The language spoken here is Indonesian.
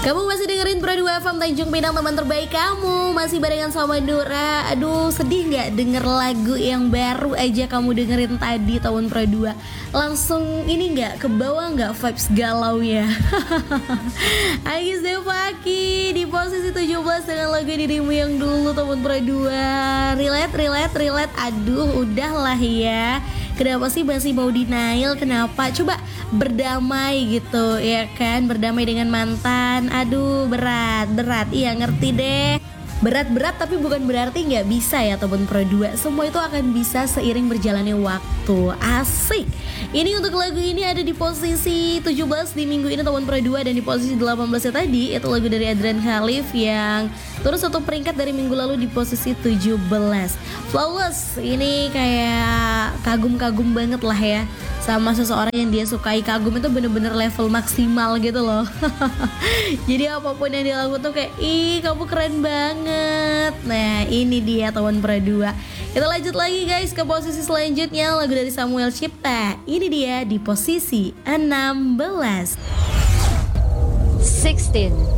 Kamu masih dengerin Pro 2 FM Tanjung Pinang, teman terbaik kamu. Masih barengan sama Dora. Aduh, sedih gak denger lagu yang baru aja kamu dengerin tadi tahun Pro 2? Langsung ini gak, kebawa gak vibes galau ya? Agis Devaki di posisi 17 dengan lagu Dirimu Yang Dulu tahun Pro 2. Relate. Aduh, udahlah ya. Kenapa sih masih mau denial? Kenapa? Coba berdamai gitu ya kan, berdamai dengan mantan. Aduh, berat. Iya, ngerti deh. Berat tapi bukan berarti nggak bisa ya teman Pro 2. Semua itu akan bisa seiring berjalannya waktu. Asik. Ini untuk lagu ini ada di posisi 17 di minggu ini teman Pro 2. Dan di posisi 18 tadi itu lagu dari Adrian Khalif yang turun satu peringkat dari minggu lalu di posisi 17. Flawless. Ini kayak kagum banget lah ya sama seseorang yang dia sukai. Kagum itu bener-bener level maksimal gitu loh. Jadi apapun yang dia lakukan tuh kayak, ih kamu keren banget. Nah ini dia teman Pro 2. Kita lanjut lagi guys ke posisi selanjutnya, lagu dari Samuel Cipta. Ini dia di posisi 16. 16.